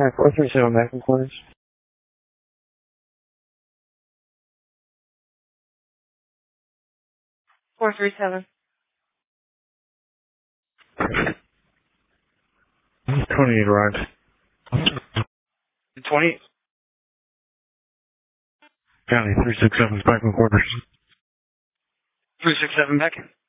Alright, 437 back in quarters. 437. 28 arrived. 20. County 367 back in quarters. 367 back in.